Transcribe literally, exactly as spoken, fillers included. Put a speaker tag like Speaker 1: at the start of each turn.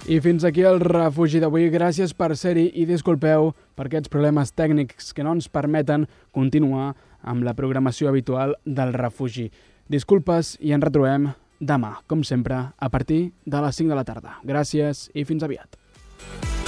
Speaker 1: I fins aquí el refugi d'avui. Gràcies per ser-hi i disculpeu per aquests problemes tècnics que no ens permeten continuar amb la programació habitual del refugi. Disculpes i ens retrobem demà, com sempre, a partir de les cinc de la tarda. Gràcies i fins aviat.